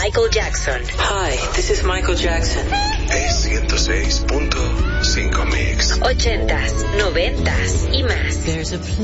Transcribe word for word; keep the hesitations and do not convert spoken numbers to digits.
Michael Jackson. Hi, this is Michael Jackson. Es ciento seis punto cinco Mix. Ochentas, noventas y más. There's a